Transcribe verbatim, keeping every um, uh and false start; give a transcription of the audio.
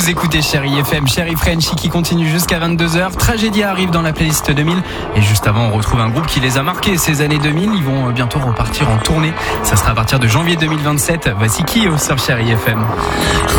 Vous écoutez Chérie F M, Chérie Frenchy qui continue jusqu'à vingt-deux heures. Tragédia arrive dans la playlist deux mille. Et juste avant, on retrouve un groupe qui les a marqués ces années deux mille. Ils vont bientôt repartir en tournée. Ça sera à partir de janvier deux mille vingt-sept. Voici Kyo sur Chérie F M.